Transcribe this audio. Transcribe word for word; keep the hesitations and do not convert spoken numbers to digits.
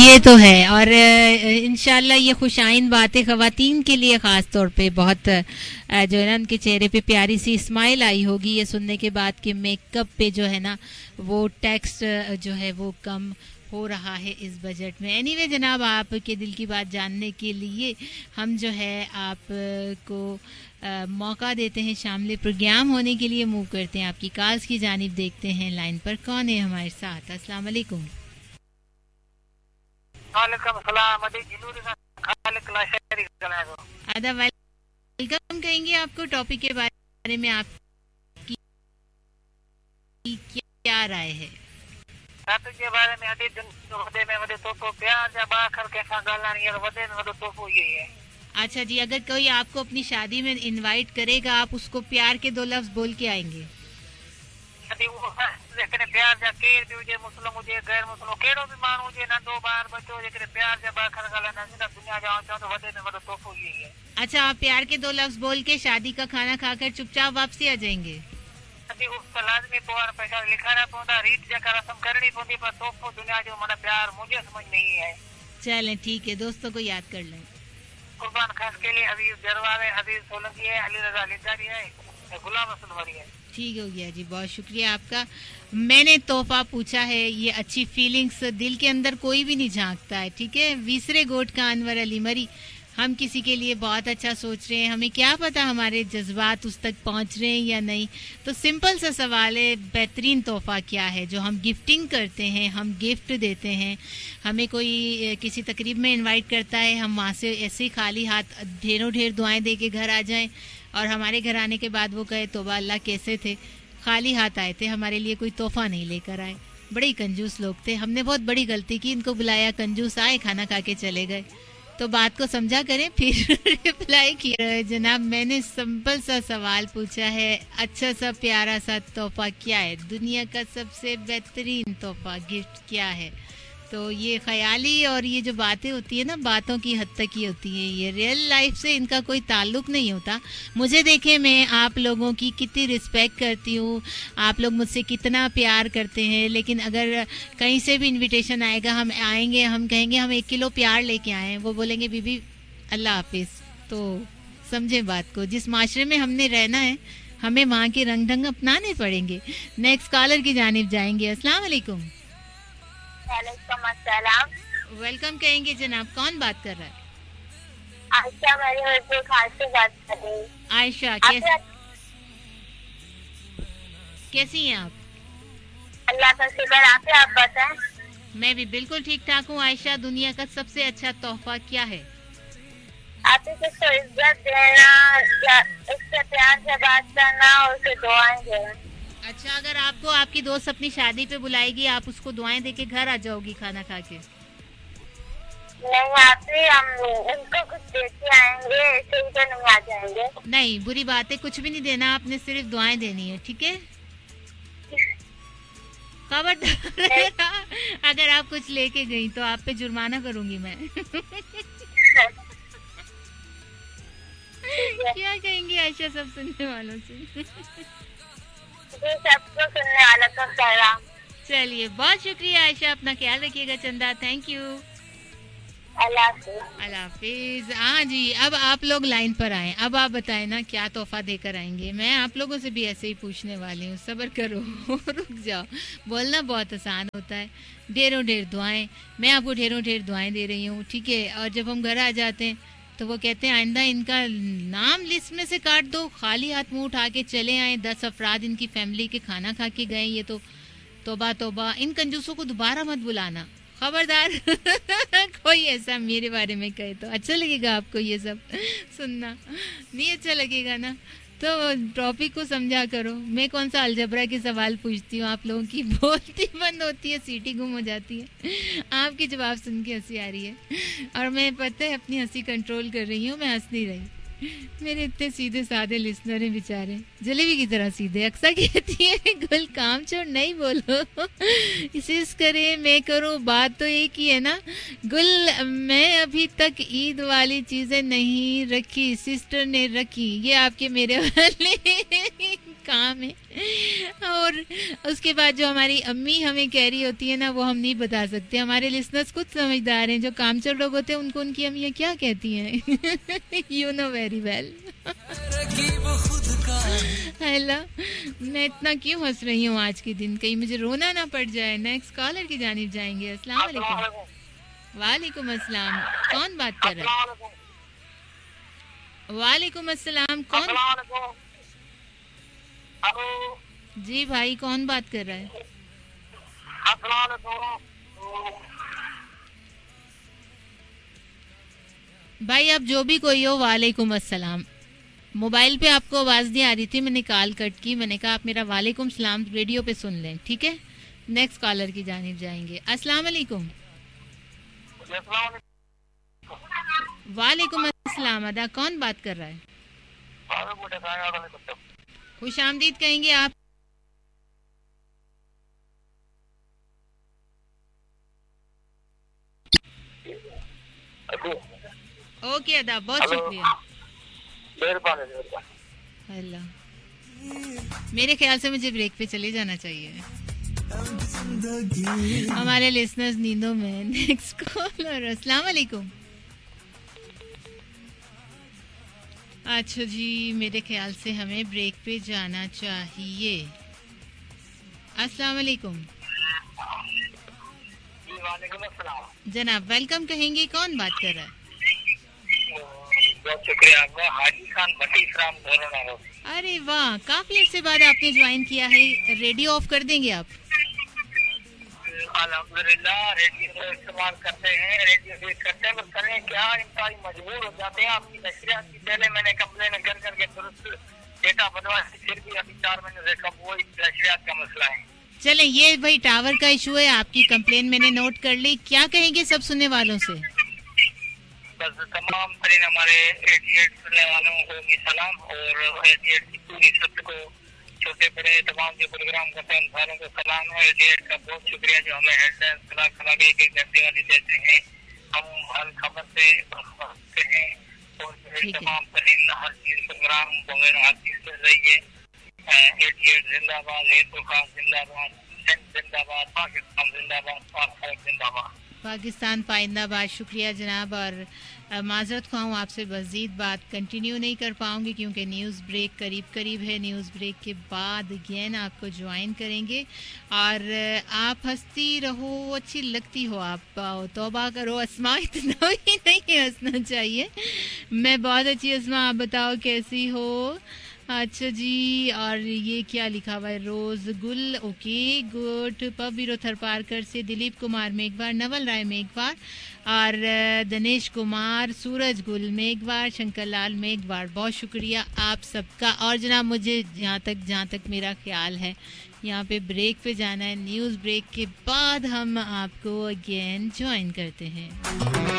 ये तो है। और इंशाल्लाह ये खुशाइन बातें ख़वातीन के लिए ख़ास तौर पे बहुत जो है ना उनके चेहरे पे प्यारी सी स्माइल आई होगी ये सुनने के बाद कि मेकअप पे जो है ना वो टैक्स जो है वो कम हो रहा है इस बजट में। एनीवे जनाब, आपके दिल की बात जानने के लिए हम जो है आपको आ, मौका देते हैं शामिल प्रोग्राम होने के लिए। मूव करते हैं आपकी कॉल्स की जानिब, देखते हैं लाइन पर कौन है हमारे साथ। अस्सलाम वालेकुम। वालेकुम सलाम। आदा वेलकम कहेंगे आपको। टॉपिक के बारे में आपकी क्या राय है? टॉपिक के बारे में अभी दिन वदे में वदे तो तो प्यार जा बाखर के सा गालान ये वदे में वदे तो तो यही है। अच्छा जी, अगर कोई आपको अपनी शादी में इनवाइट करेगा आप उसको प्यार के दो लफ्ज बोल के आएंगे? अभी वो लेकिन प्यार जा के मुझे मुस्लिम मुझे गैर मुस्लिम केड़ो भी मान मुझे ना दो बार बचो लेकिन प्यार जा बाखर गालान ना दुनिया जाओ चाहो तो वदे में वदे तो तो यही है। अच्छा, आप प्यार के दो लफ्ज बोल के शादी का खाना खाकर चुपचाप वापसी आ जाएंगे? अभी उस लाजमी पोर पैसा लिखाना पौंदा रीत जका रस्म करनी पौंदी पर तो दुनिया जो मन प्यार मुझे समझ नहीं है। चलें ठीक है, दोस्तों को याद कर लें। कुर्बान खास के लिए हबीब दरबार है, हबीब सोलंकी है, अली रजा लिदारी है, गुलाम हसन वली है। ठीक हो गया जी, बहुत शुक्रिया आपका। मैंने तोहफा पूछा है, ये अच्छी फीलिंग्स दिल के अंदर कोई भी नहीं झांकता है, ठीक है। वीसरे गोट का अनवर अली मरी, हम किसी के लिए बहुत अच्छा सोच रहे हैं, हमें क्या पता हमारे जज्बात उस तक पहुंच रहे हैं या नहीं। तो सिंपल सा सवाल है, बेहतरीन तोहफा क्या है जो हम गिफ्टिंग करते हैं, हम गिफ्ट देते हैं। हमें कोई किसी तकरीब में इनवाइट करता है, हम वहाँ से ऐसे ही खाली हाथ ढेरों ढेर दुआएं दे के घर आ जाएं और हमारे घर आने के बाद वो कहे तौबा अल्लाह कैसे थे, खाली हाथ आए थे, हमारे लिए कोई तोहफा नहीं लेकर आए। बड़े कंजूस लोग थे, हमने बहुत बड़ी गलती की, इनको बुलाया, कंजूस आए, खाना खा के चले गए। तो बात को समझा करें। फिर रिप्लाई किया, जनाब मैंने सिंपल सा सवाल पूछा है, अच्छा सा प्यारा सा तोहफा क्या है, दुनिया का सबसे बेहतरीन तोहफा गिफ्ट क्या है। तो ये ख्याली और ये जो बातें होती है ना, बातों की हद तक ही होती है, ये रियल लाइफ से इनका कोई ताल्लुक नहीं होता। मुझे देखें, मैं आप लोगों की कितनी रिस्पेक्ट करती हूँ, आप लोग मुझसे कितना प्यार करते हैं, लेकिन अगर कहीं से भी इनविटेशन आएगा, हम आएंगे, हम कहेंगे हम एक किलो प्यार लेके आए हैं, वो बोलेंगे बीबी अल्लाह हाफिज़। तो समझें बात को, जिस माशरे में हमने रहना है हमें वहाँ के रंग ढंग अपनाने पड़ेंगे। नेक्स्ट कॉलर की जानिब जाएंगे। अस्सलाम वालेकुम। वालेकुम अस्सलाम। वेलकम कहेंगे जनाब, कौन बात कर रहा है? आयशा मेरी खास से बात कर रही हूँ। आयशा, कैसे कैसी हैं आप? अल्लाह का शुक्र, आप आप बताएं। मैं भी बिल्कुल ठीक ठाक हूँ। आयशा, दुनिया का सबसे अच्छा तोहफा क्या है? आप किसको इज्जत देना, उससे प्यार से बात करना और उसे दुआएं देना। अच्छा, अगर आपको आपकी दोस्त अपनी शादी पे बुलाएगी, आप उसको दुआएं देके घर आ जाओगी खाना खा के? नहीं, आप ही हम उनको कुछ देके आएंगे, ऐसे ही तो नहीं आ जाएंगे। नहीं, बुरी बात है, कुछ भी नहीं देना, आपने सिर्फ दुआएं देनी है, ठीक है। खबरदार अगर आप कुछ लेके गई तो आप पे जुर्माना करूंगी मैं। क्या कहेंगी आयशा सब सुनने वालों से? सबको सुनने वालों को सलाम। चलिए, बहुत शुक्रिया आयशा, अपना ख्याल रखिएगा। चंदा, थैंक यू। अल्लाह हाफिज़। अल्लाह हाफिज़। हाँ जी, अब आप लोग लाइन पर आए, अब आप बताएं ना क्या तोहफा देकर आएंगे। मैं आप लोगों से भी ऐसे ही पूछने वाली हूँ, सब्र करो। रुक जाओ, बोलना बहुत आसान होता है। ढेरों ढेर दुआएं, मैं आपको ढेरों ढेर दुआएं दे रही हूँ, ठीक है। और जब हम घर आ जाते हैं तो वो कहते हैं आइंदा इनका नाम लिस्ट में से काट दो, खाली हाथ मुंह उठा के चले आए, दस अफराद इनकी फैमिली के खाना खा के गए, ये तो तौबा तौबा, इन कंजूसों को दोबारा मत बुलाना, खबरदार। कोई ऐसा मेरे बारे में कहे तो अच्छा लगेगा आपको ये सब सुनना? नहीं अच्छा लगेगा ना। तो टॉपिक को समझा करो। मैं कौन सा अलजबरा के सवाल पूछती हूँ, आप लोगों की बोलती बंद होती है, सीटी गुम हो जाती है, आपके जवाब सुन के हंसी आ रही है और मैं पता है अपनी हंसी कंट्रोल कर रही हूँ, मैं हंस नहीं रही। मेरे इतने सीधे साधे लिसनर हैं बेचारे, जलेबी की तरह सीधे। अक्सर कहती है गुल काम छोड़ नहीं बोलो, इसिस करे मैं करूँ, बात तो एक ही है ना। गुल, मैं अभी तक ईद वाली चीजें नहीं रखी, सिस्टर ने रखी। ये आपके मेरे वाले काम है। और उसके बाद जो हमारी अम्मी हमें कह रही होती है ना, वो हम नहीं बता सकते। हमारे लिसनर्स खुद समझदार हैं, जो कामचोर लोग होते हैं उनको उनकी अम्मियाँ क्या कहती हैं। You know very well. Hello, मैं इतना क्यों हंस रही हूँ आज के दिन, कहीं मुझे रोना ना पड़ जाए। नेक्स्ट कॉलर की जानिब जाएंगे। अस्सलाम वालेकुम। वालेकुम अस्सलाम, कौन बात कर रहा है? वालेकुम अस्सलाम, कौन? हेलो जी भाई, कौन बात कर रहा है? भाई आप जो भी कोई हो, वालेकुम अस्सलाम। मोबाइल पे आपको आवाज नहीं आ रही थी, मैंने कॉल कट की। मैंने कहा आप मेरा वालेकुम सलाम रेडियो पे सुन लें, ठीक है? नेक्स्ट कॉलर की जानिब जाएंगे। अस्सलाम वालेकुम। वालेकुम अस्सलाम अदा, कौन बात कर रहा है? खुश आमदीद कहेंगे आप। ओके अदा, बहुत शुक्रिया। अल्लाह, मेरे ख्याल से मुझे ब्रेक पे चले जाना चाहिए। हमारे लिसनर्स नींदों में। Next collar. अस्सलाम वालेकुम। अच्छा जी, मेरे ख्याल से हमें ब्रेक पे जाना चाहिए। अस्सलाम वालेकुम जनाब, वेलकम कहेंगे। कौन बात कर रहा है? बहुत शुक्रिया आपका, हाजी खान भट्टी फ्रॉम धोरनारो। अरे वाह, काफी अर्से बाद आपने ज्वाइन किया है। रेडियो ऑफ कर देंगे आप? अल्हम्दुलिल्लाह रेडियो इस्तेमाल करते हैं, रेडियो यूज करते हैं, पर करें क्या, इंसान मजबूर हो जाते हैं। आपकी नशरियात की पहले मैंने कंप्लेन कर करके दुरुस्त डेटा बनवा, फिर भी अभी चार महीने से कम वही नशरियात का मसला है। चले, ये भाई टावर का इशू है। आपकी कंप्लेन मैंने नोट कर ली। क्या कहेंगे सब सुनने वालों से? बस तमाम तरीन हमारे अठासी सुनने वालों को भी सलाम, और अठासी की पूरी सत्य को, छोटे बड़े तमाम जो प्रोग्राम करते हैं उन सारों को सलाम है। अठासी का बहुत शुक्रिया जो हमें हेडलाइन खला खला के एक एक घंटे वाली देते हैं। हम हर खबर से बखते हैं और तमाम तरीन हर चीज प्रोग्राम वगैरह हर चीज चल रही है। अठासी जिंदाबाद, हेतु खान जिंदाबाद, जिंदाबाद, पाकिस्तान जिंदाबाद, पाक जिंदाबाद, पाकिस्तान पाइंदाबाद। शुक्रिया जनाब, और माजरत ख्वाह हूँ आपसे मज़ीद बात कंटिन्यू नहीं कर पाऊँगी क्योंकि न्यूज़ ब्रेक करीब करीब है। न्यूज़ ब्रेक के बाद अगेन आपको ज्वाइन करेंगे, और आप हंसती रहो, अच्छी लगती हो आप। तौबा करो अस्मा, इतना ही नहीं हंसना चाहिए। मैं बहुत अच्छी अस्मा, आप बताओ कैसी हो? अच्छा जी, और ये क्या लिखा हुआ है? रोज गुल, ओके गुड। पबीरो थरपारकर से दिलीप कुमार मेघवार, नवल राय मेघवार, और दिनेश कुमार, सूरज गुल मेघवार, शंकर लाल मेघवार, बहुत शुक्रिया आप सबका। और जनाब, मुझे जहाँ तक जहाँ तक मेरा ख्याल है यहाँ पे ब्रेक पे जाना है। न्यूज़ ब्रेक के बाद हम आपको अगेन ज्वाइन करते हैं।